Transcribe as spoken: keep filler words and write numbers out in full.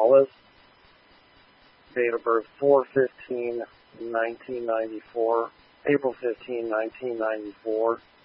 Gonzalez. Date of birth four fifteen nineteen ninety-four, April fifteenth, nineteen ninety-four.